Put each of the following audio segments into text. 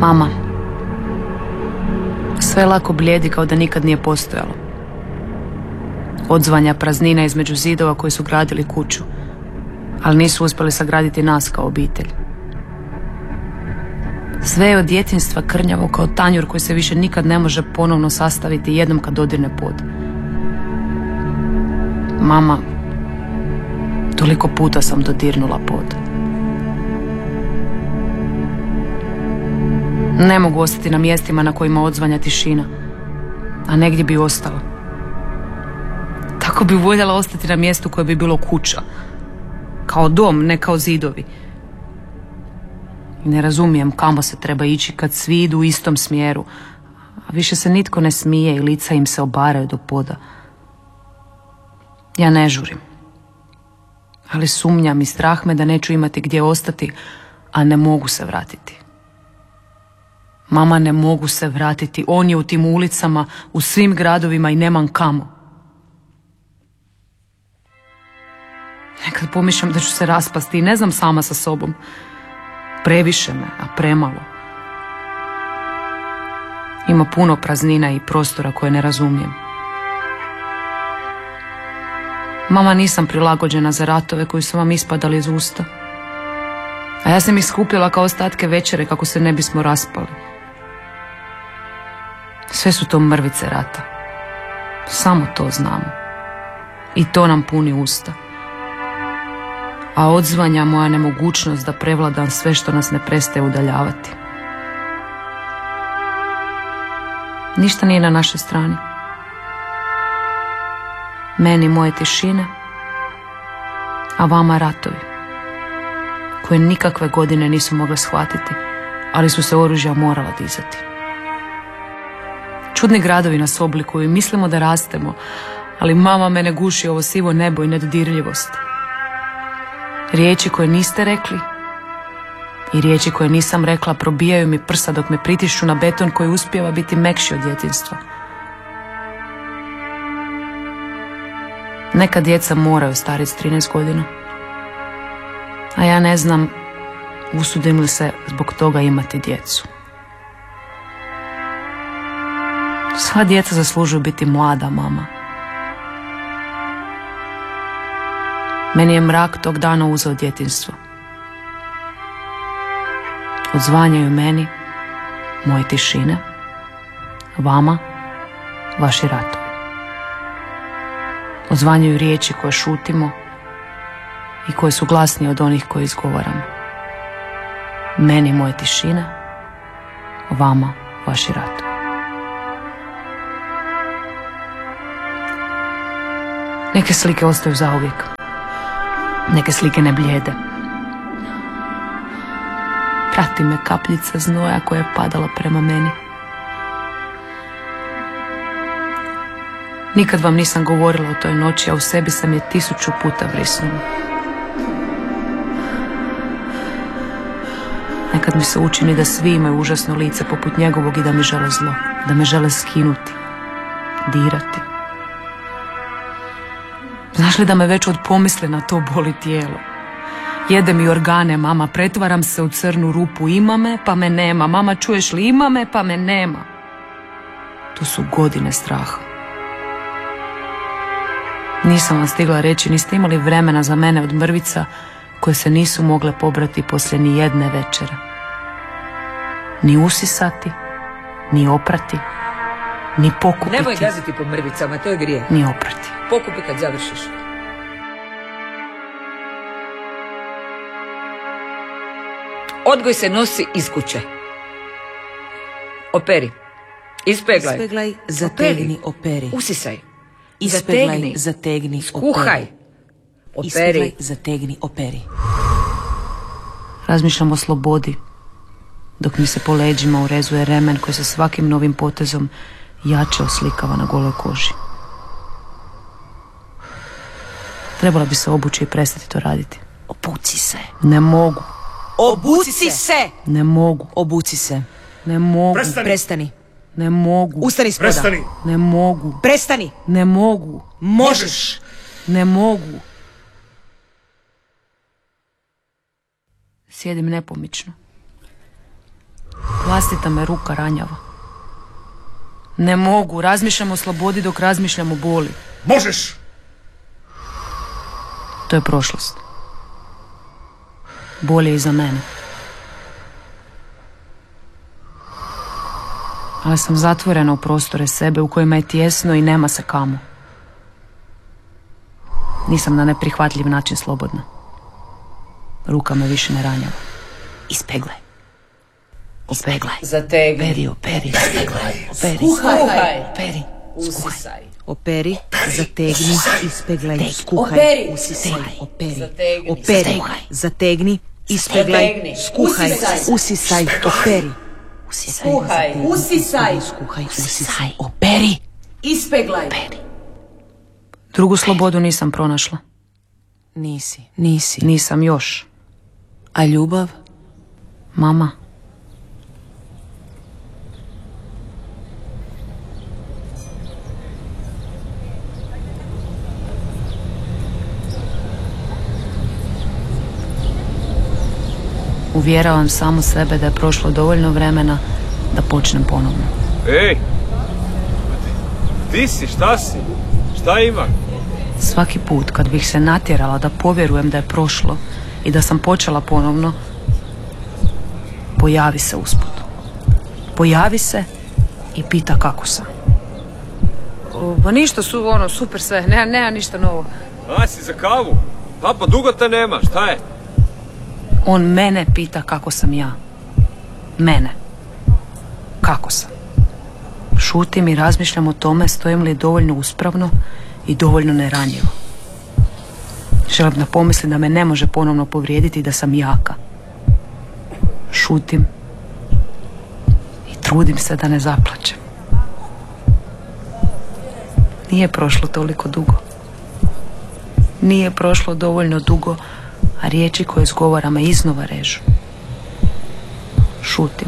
Mama, sve lako blijedi kao da nikad nije postojalo. Odzvanja praznina između zidova koji su gradili kuću, ali nisu uspjeli sagraditi nas kao obitelj. Sve je od djetinjstva krnjavo kao tanjur koji se više nikad ne može ponovno sastaviti jednom kad dodirne pod. Mama, toliko puta sam dodirnula pod. Ne mogu ostati na mjestima na kojima odzvanja tišina, a negdje bi ostala. Tako bi voljela ostati na mjestu koje bi bilo kuća. Kao dom, ne kao zidovi. I ne razumijem kamo se treba ići kad svi idu u istom smjeru, a više se nitko ne smije i lica im se obaraju do poda. Ja ne žurim, ali sumnjam i strah me da neću imati gdje ostati, a ne mogu se vratiti. Mama, ne mogu se vratiti, on je u tim ulicama, u svim gradovima i nemam kamo. Nekad pomišljam da ću se raspasti i ne znam sama sa sobom. Previše me, a premalo. Ima puno praznina i prostora koje ne razumijem. Mama, nisam prilagođena za ratove koji su vam ispadali iz usta. A ja sam ih skupila kao ostatke večere kako se ne bismo raspali. Sve su to mrvice rata. Samo to znamo. I to nam puni usta. A odzvanja moja nemogućnost da prevladam sve što nas ne prestaje udaljavati. Ništa nije na našoj strani. Meni moje tišine, a vama ratovi, koje nikakve godine nisu mogle shvatiti, ali su se oružja morala dizati. Čudni gradovi nas oblikuju i mislimo da rastemo, ali mama, mene guši ovo sivo nebo i nedodirljivost. Riječi koje niste rekli i riječi koje nisam rekla probijaju mi prsa dok me pritišću na beton koji uspijeva biti mekši od djetinjstva. Neka djeca moraju stariti s 13 godina, a ja ne znam usudim li se zbog toga imati djecu. Sva djeca zaslužuju biti mlada, mama. Meni je mrak tog dana uzeo djetinjstvo. Odzvanjaju meni moje tišine, vama vaši ratovi. Odzvanjaju riječi koje šutimo i koje su glasnije od onih koje izgovaramo. Meni moje tišine, vama vaši ratovi. Neke slike ostaju zauvijek. Neke slike ne blijede. Prati me kapljica znoja koja je padala prema meni. Nikad vam nisam govorila o toj noći, a u sebi sam je 1000 puta vrisnula. Nekad mi se učini da svi imaju užasno lice poput njegovog i da mi žele zlo, da me žele skinuti, dirati. Znaš li da me već od pomisli na to boli tijelo? Jede mi organe, mama, pretvaram se u crnu rupu, ima me pa me nema, mama, čuješ li, ima me pa me nema. To su godine straha. Nisam vam stigla reći, niste imali vremena za mene od mrvica koje se nisu mogle pobrati poslije ni jedne večere. Ni usisati, ni oprati, ni pokupiti. Nemoj gaziti po mrvicama, to je grijeh. Ni oprati. Pokupi kad završiš. Odgoj se nosi iz kuće. Operi. Ispeglaj. Ispeglaj, zategni, operi. Usisaj. Ispeglaj, zategni, skuhaj. operi. Operi. Ispeglaj, zategni, operi. Razmišljam o slobodi, dok mi se po leđima urezuje remen koji se svakim novim potezom jače oslikava na goloj koži. Trebala bi se obući i prestati to raditi. Obuci se. Ne mogu. Obuci se. Ne mogu. Obuci se. Ne mogu. Prestani. Ne mogu. Ustani s poda. Prestani. Ne mogu. Prestani. Ne mogu. Možeš. Ne mogu. Sjedim nepomično. Vlastita me ruka ranjava. Ne mogu, razmišljam o slobodi dok razmišljam o boli. Možeš! To je prošlost. Bol je iza mene. Ali sam zatvorena u prostore sebe u kojima je tijesno i nema se kamo. Nisam na neprihvatljiv način slobodna. Ruka me više ne ranjava. Ispeglaj. Ispeglaj. Zategni. Operi. Ispeglaj. Operi. Skuhaj. Operi. Usisaj. Operi. Zategni. Ispeglaj. Skuhaj. Operi. Usisaj. Operi. Zategni. Operi. Zategni. Ispeglaj. Zategni. Skuhaj. Usisaj. Usisaj. Operi. Usisaj. Skuhaj. Usisaj. Skuhaj. Usisaj. Operi. Ispeglaj. Drugu slobodu nisam pronašla. Nisi. Nisam još. A ljubav? Mama. Uvjeravam samu sebe da je prošlo dovoljno vremena da počnem ponovno. Ej, ti si, šta si? Šta ima? Svaki put kad bih se natjerala da povjerujem da je prošlo i da sam počela ponovno, pojavi se usput. Pojavi se i pita kako sam. Pa ništa, super sve, nema ništa novo. A si za kavu? Pa dugo te nema, šta je? On mene pita kako sam ja. Mene. Kako sam? Šutim i razmišljam o tome stojim li dovoljno uspravno i dovoljno neranjivo. Želim da pomislim da me ne može ponovno povrijediti i da sam jaka. Šutim i trudim se da ne zaplačem. Nije prošlo toliko dugo. Nije prošlo dovoljno dugo, a riječi koje izgovaram me iznova režu. Šutim.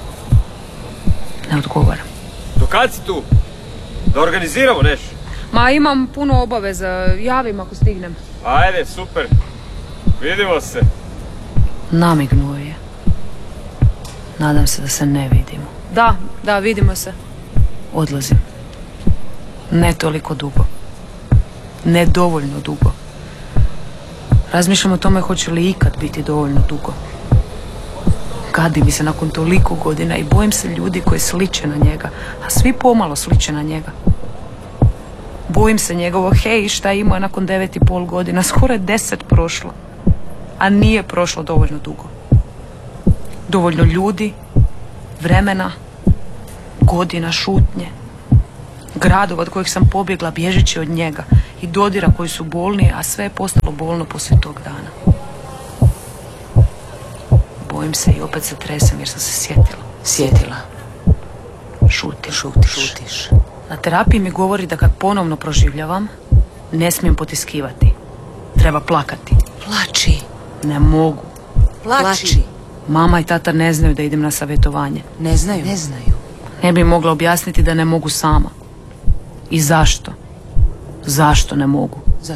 Ne odgovaram. Do kad si tu? Da organiziramo nešto? Ma imam puno obaveza, javim ako stignem. Ajde, super. Vidimo se. Namignuo je. Nadam se da se ne vidimo. Da, vidimo se. Odlazim. Ne toliko dugo. Ne dovoljno dugo. Razmišljam o tome hoće li ikad biti dovoljno dugo. Gadi mi se nakon toliko godina i bojim se ljudi koji sliče na njega, a svi pomalo sliče na njega. Bojim se njegovog, hej, šta ima nakon 9,5 godina, skoro je 10 prošlo, a nije prošlo dovoljno dugo. Dovoljno ljudi, vremena, godina šutnje, gradova od kojih sam pobjegla bježeći od njega i dodira koji su bolni, a sve je postalo bolno poslije tog dana. Bojim se i opet se tresem jer sam se sjetila. Šutiš. Na terapiji mi govori da kad ponovno proživljavam, ne smijem potiskivati. Treba plakati. Plači. Ne mogu. Plači. Mama i tata ne znaju da idem na savjetovanje. Ne znaju. Ne bi mogla objasniti da ne mogu sama. I zašto? Zašto ne mogu?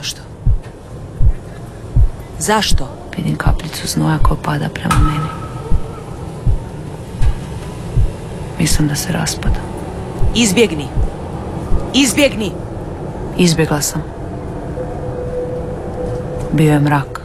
Zašto? Vidim kapljicu znoja koja pada prema meni. Mislim da se raspada. Izbjegni. Izbjegla sam. Bio je mrak.